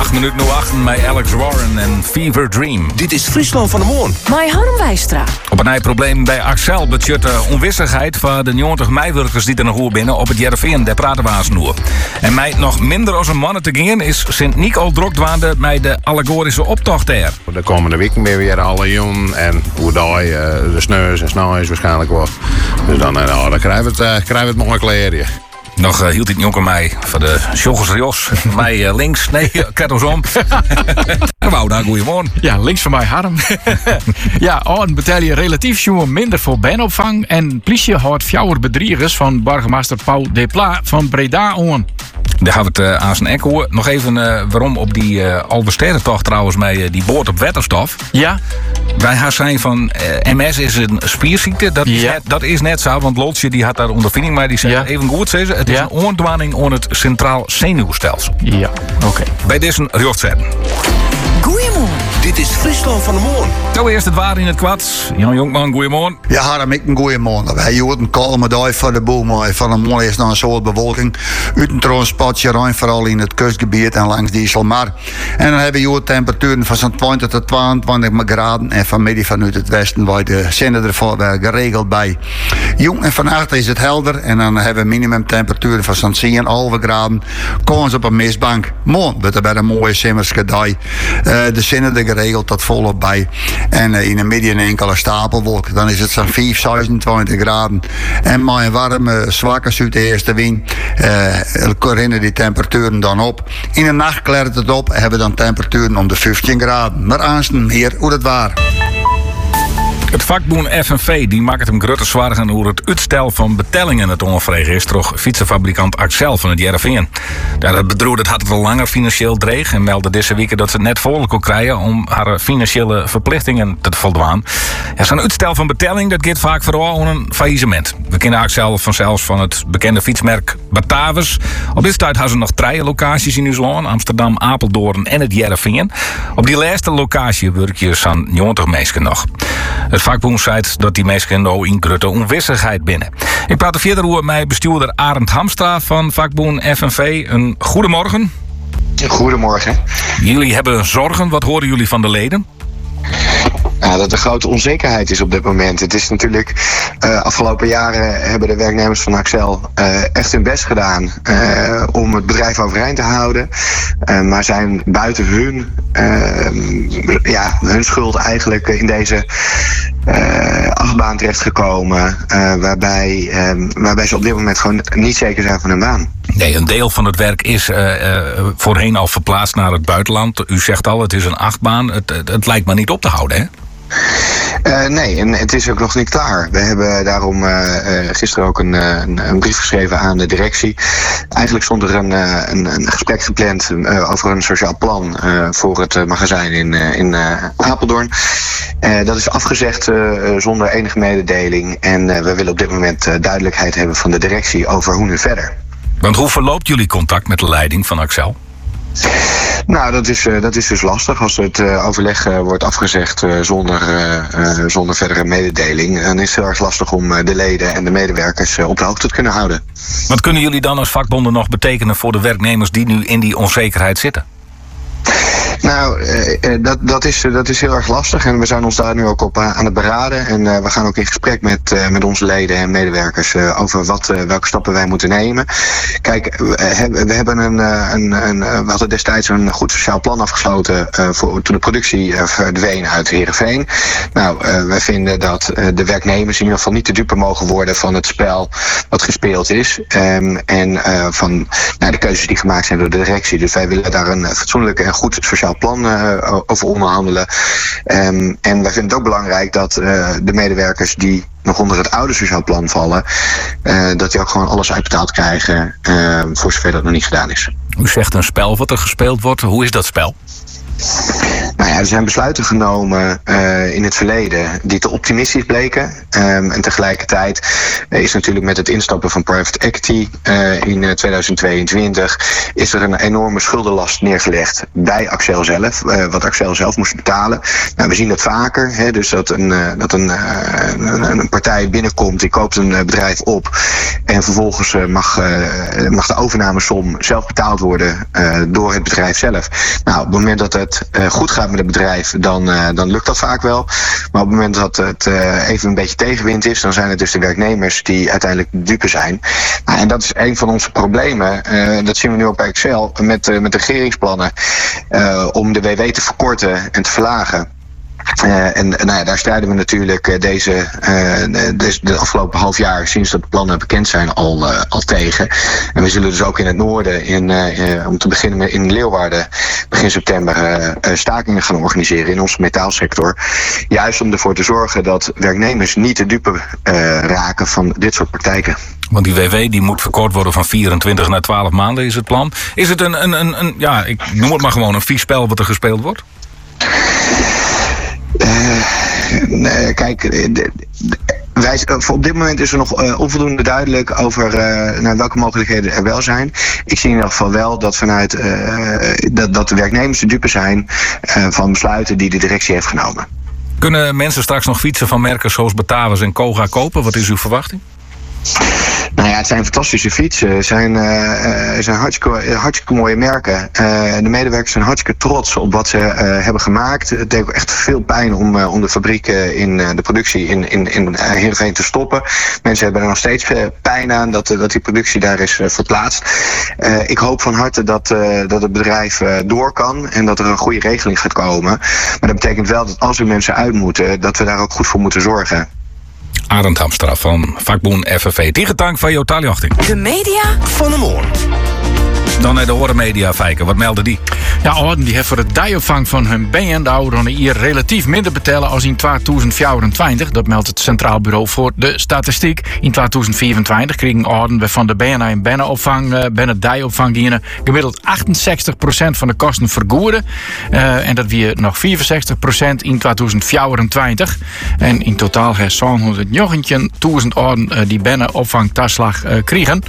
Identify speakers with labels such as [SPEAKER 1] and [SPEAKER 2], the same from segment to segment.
[SPEAKER 1] 8 minuten 08 met Alex Warren en Fever Dream.
[SPEAKER 2] Dit is Friesland van de Moon.
[SPEAKER 3] Mijn Harm Wijstra.
[SPEAKER 1] Op een probleem bij Axel budget onwissigheid van de 90 meiwerkers die er nog hoe binnen op het Jereveen, daar praten we aan noer. En mij nog minder als een mannen te gaan is Sint-Niek al drokdwaande met de allegorische optocht daar.
[SPEAKER 4] De komende weken weer alle jong en hoe de sneus en snelheid waarschijnlijk wordt. Dus dan krijgen we het nog een kleerje.
[SPEAKER 1] Nog hield dit jongen mij van de Joggers Jos. Mij links. Nee, om. Wauw, daar goeiemorgen.
[SPEAKER 5] Ja, links van mij Harm. Ja, Ouden betel je relatief jongen minder voor benopvang. En politie houdt 4 bedriegers van burgemeester Paul Depla van Breda aan.
[SPEAKER 1] Daar gaan we het aan zijn echo. Nog even waarom op die Alversterrentocht trouwens met die boord op wetterstof.
[SPEAKER 5] Ja.
[SPEAKER 1] Wij gaan zijn van MS is een spierziekte. Dat is net zo, want Lotje die had daar ondervinding mee. Die zei even goed, zei ze. Het is een oordwaning aan het centraal zenuwstelsel.
[SPEAKER 5] Ja, oké.
[SPEAKER 1] Bij deze recht zetten.
[SPEAKER 3] Goeiemorgen.
[SPEAKER 2] Dit is Friesland van de Moon.
[SPEAKER 1] Zo eerst het waar in het kwad. Jan Jonkman, goeiemorgen.
[SPEAKER 6] Ja, Harm, ik een goeiemorgen. Wij hoort een kalme dag voor de boel, maar van een morgen is nog een soort bewolking. Uit een transportje ruim, vooral in het kustgebied en langs de IJsselmar. En dan hebben we temperaturen van zo'n 20 tot 22 graden. En vanmiddag vanuit het westen, waar de zender ervoor geregeld bij. Jong en vannacht is het helder. En dan hebben we minimumtemperaturen van zo'n 10,5 graden. Kans op een mistbank. Morgen wordt er bij een mooie simmerske dag. De zender geregeld tot volop bij. En in de midden een enkele stapelwolk. Dan is het zo'n 26 graden. En met een warme, zwakke zuideerste wind rennen die temperaturen dan op. In de nacht klart het op. Hebben we dan temperaturen om de 15 graden. Maar aanstaan meer hoe het waar.
[SPEAKER 1] Het vakboen FNV die maakt het hem grote zwaar over het uitstel van betalingen het onvregen is door fietsenfabrikant Axel van het Jereveen. Het bedroeg had het al langer financieel dreig en meldde deze week dat ze het net voor kon krijgen om haar financiële verplichtingen te voldaan. Ja, zo'n uitstel van betaling dat gaat vaak vooral om een faillissement. We kennen Axel vanzelfs van het bekende fietsmerk Batavus. Op dit tijd hebben ze nog 3 locaties in Nieuwsland, Amsterdam, Apeldoorn en het Jereveen. Op die laatste locatie werk je zo'n 90 mensen nog. Het vakboen zei dat die mensen nou in grote onwissigheid binnen. Ik praat er verder over met bestuurder Arend Hamstra van vakboen FNV. Een goedemorgen.
[SPEAKER 7] Goedemorgen.
[SPEAKER 1] Jullie hebben zorgen. Wat horen jullie van de leden?
[SPEAKER 7] Ja, dat er grote onzekerheid is op dit moment. Het is natuurlijk, afgelopen jaren hebben de werknemers van Axel echt hun best gedaan om het bedrijf overeind te houden. Maar zijn buiten hun schuld eigenlijk in deze achtbaan terechtgekomen. Waarbij ze op dit moment gewoon niet zeker zijn van hun baan.
[SPEAKER 1] Nee, een deel van het werk is voorheen al verplaatst naar het buitenland. U zegt al, het is een achtbaan. Het lijkt maar niet op te houden, hè?
[SPEAKER 7] Nee, en het is ook nog niet klaar. We hebben daarom gisteren ook een brief geschreven aan de directie. Eigenlijk stond er een gesprek gepland over een sociaal plan voor het magazijn in Apeldoorn. Dat is afgezegd zonder enige mededeling. En we willen op dit moment duidelijkheid hebben van de directie over hoe nu verder.
[SPEAKER 1] Want hoe verloopt jullie contact met de leiding van Axel?
[SPEAKER 7] Nou, dat is dus lastig. Als het overleg wordt afgezegd zonder verdere mededeling, dan is het heel erg lastig om de leden en de medewerkers op de hoogte te kunnen houden.
[SPEAKER 1] Wat kunnen jullie dan als vakbonden nog betekenen voor de werknemers die nu in die onzekerheid zitten?
[SPEAKER 7] Nou, dat is heel erg lastig en we zijn ons daar nu ook op aan het beraden. En we gaan ook in gesprek met onze leden en medewerkers over welke stappen wij moeten nemen. Kijk, we hadden destijds een goed sociaal plan afgesloten toen de productie verdween uit Heerenveen. Nou, wij vinden dat de werknemers in ieder geval niet te dupe mogen worden van het spel wat gespeeld is. En van de keuzes die gemaakt zijn door de directie. Dus wij willen daar een fatsoenlijk en goed sociaal plan over onderhandelen. En wij vinden het ook belangrijk dat de medewerkers die nog onder het oude sociaal plan vallen, dat die ook gewoon alles uitbetaald krijgen voor zover dat nog niet gedaan is.
[SPEAKER 1] U zegt een spel wat er gespeeld wordt. Hoe is dat spel?
[SPEAKER 7] Nou ja, er zijn besluiten genomen in het verleden die te optimistisch bleken. En tegelijkertijd is natuurlijk met het instappen van private equity in 2022 is er een enorme schuldenlast neergelegd bij Accel zelf, wat Accel zelf moest betalen. Nou, we zien dat vaker, hè, dus dat een partij binnenkomt, die koopt een bedrijf op en vervolgens mag de overnamesom zelf betaald worden door het bedrijf zelf. Nou, op het moment dat het goed gaat met het bedrijf, dan lukt dat vaak wel. Maar op het moment dat het even een beetje tegenwind is, dan zijn het dus de werknemers die uiteindelijk de dupe zijn. Nou, en dat is een van onze problemen. Dat zien we nu ook bij Accel met de regeringsplannen om de WW te verkorten en te verlagen. Daar strijden we natuurlijk de afgelopen half jaar, sinds dat de plannen bekend zijn, al tegen. En we zullen dus ook in het noorden, om te beginnen in Leeuwarden, begin september stakingen gaan organiseren in onze metaalsector. Juist om ervoor te zorgen dat werknemers niet de dupe raken van dit soort praktijken.
[SPEAKER 1] Want die WW die moet verkort worden van 24 naar 12 maanden, is het plan. Is het ik noem het maar gewoon een vies spel wat er gespeeld wordt? Op dit moment is er nog onvoldoende duidelijk over welke mogelijkheden er wel zijn. Ik zie in ieder geval wel dat vanuit dat de werknemers de dupe zijn van besluiten die de directie heeft genomen. Kunnen mensen straks nog fietsen van merken zoals Batavus en Koga kopen? Wat is uw verwachting?
[SPEAKER 7] Nou ja, het zijn fantastische fietsen. Het zijn hartstikke mooie merken. De medewerkers zijn hartstikke trots op wat ze hebben gemaakt. Het deed ook echt veel pijn om de fabriek in de productie in Heerenveen te stoppen. Mensen hebben er nog steeds pijn aan dat die productie daar is verplaatst. Ik hoop van harte dat het bedrijf door kan en dat er een goede regeling gaat komen. Maar dat betekent wel dat als er mensen uit moeten, dat we daar ook goed voor moeten zorgen.
[SPEAKER 1] Arend Hamstra van vakboen FNV. Tegentank van Jota Jochting.
[SPEAKER 3] De media
[SPEAKER 2] Van de morgen.
[SPEAKER 1] Dan naar de horenmedia, Fijken. Wat melden die?
[SPEAKER 5] Ja, Orden die heeft voor het dijopvang van hun benen de ouderen hier relatief minder betalen als in 2024. Dat meldt het Centraal Bureau voor de Statistiek. In 2024 kregen Orden van de BNA en bennenopvang, dijopvang die gemiddeld 68% van de kosten vergoeden. En dat weer nog 64% in 2024. En in totaal heeft 219.000 Orden die bennenopvangtaslag kregen.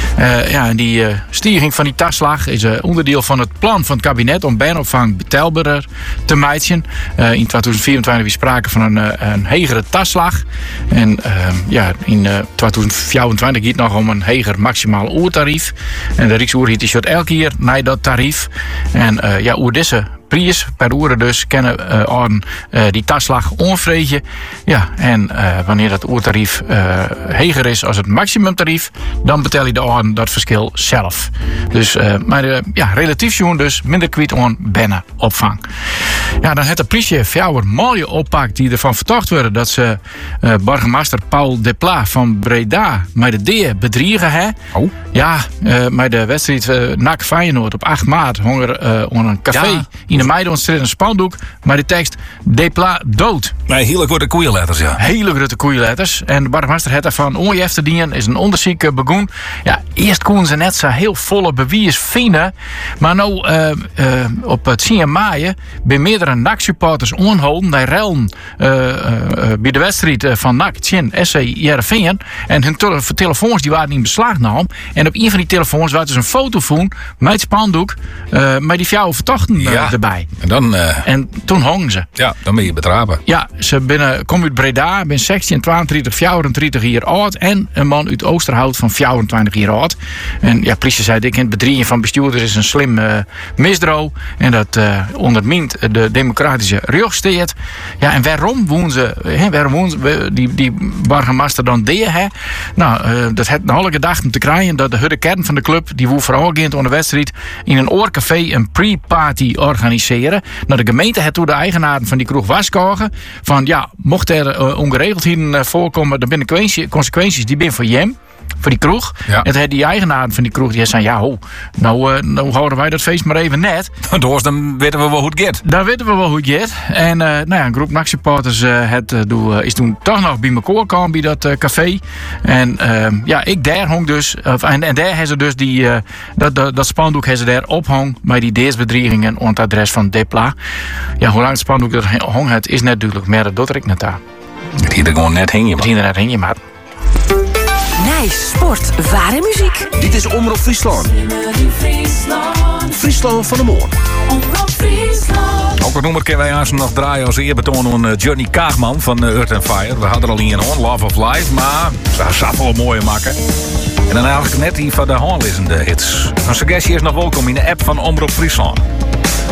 [SPEAKER 5] En die stijging van die taslag is onderdeel van het plan van het kabinet om bennenopvang betaalbaarder te maken. In 2024 was sprake van een hegere taslag. En in 2024 gaat het nog om een heger maximaal oertarief. En de Rijksoverheid is elke keer naar dat tarief. En hoe deze prijs per uur dus kennen Orden die taslag onvreden. Ja, en wanneer dat oertarief heger is als het maximumtarief, dan betaal je de Orden dat verschil zelf. Dus, relatief jongen dus minder kwijt aan bennenopvang. Ja, dan heeft de politie Fjouwer mooie oppak die ervan verdacht worden dat ze burgemeester Paul de Pla van Breda met de D bedriegen hè.
[SPEAKER 1] Oh.
[SPEAKER 5] Ja, met de wedstrijd NAC Feyenoord op 8 maart honger aan een café in de Meidonstreet een spandoek met de tekst De Pla dood.
[SPEAKER 1] Nee, hele grote koeienletters, ja.
[SPEAKER 5] Hele grote koeienletters. En de burgemeester heeft daarvan onje te dienen is een onderzoek begonnen. Ja, eerst konden ze net zo heel volle bewijs vinden. Maar nou op het 10 mei bij meerdere NAC-supporters onhouden. Die rellen bij de wedstrijd van NAC Tjen SC Heerenveen. En hun telefoons die waren in beslag genomen. En op een van die telefoons was dus een foto van met spandoek met die fjouwe verdachten erbij. En toen hongen ze.
[SPEAKER 1] Ja, dan ben je betrapen.
[SPEAKER 5] Ja, ze komen uit Breda, ben 16, 32, 34 jaar oud. En een man uit Oosterhout van 24 jaar oud. En ja, politie zei dik, het bedriegen van bestuurders is een slim misdrijf. En dat ondermijnt de democratische rechtsstaat. Ja, en waarom wonen ze die burgemeester dan deed? Hè? Nou, dat heeft een hele gedachte te krijgen dat de kern van de club, die woe vooral aan de wedstrijd, in een oorcafé een pre-party organiseren. Nou, de gemeente heeft toen de eigenaren van die kroeg waskogen. Van ja, mocht er ongeregeldheden voorkomen, dan binnen consequenties die binnen voor jem. Voor die kroeg. Ja. En toen die eigenaren van die kroeg die zeiden, nou houden wij dat feest maar even net.
[SPEAKER 1] Dan weten we wel hoe het gaat.
[SPEAKER 5] Dan weten weten we wel hoe het gaat. En een groep NAC-supporters is toen toch nog bij elkaar gekomen bij dat café. En ik daar hong dus. En daar hebben ze dus dat spandoek hebben ze daar ophong bij die deersbedreigingen op het adres van Depla. Ja, hoe lang het spandoek er hong het is net duidelijk, maar dat doet er ik net aan.
[SPEAKER 1] Het hier er gewoon net hing je,
[SPEAKER 5] Het hier er net hing je, maar.
[SPEAKER 3] Nijs, sport, waar en muziek.
[SPEAKER 2] Dit is Omroep Friesland. Friesland van de Moon.
[SPEAKER 1] Ook het nummer kunnen wij aan nog draaien als eerbetoon aan Johnny Kaagman van Earth and Fire. We hadden er al in on, Love of Life, maar ze zou wel mooie maken. En dan eigenlijk net die van de handlissende hits. Een suggestie is nog welkom in de app van Omroep Friesland.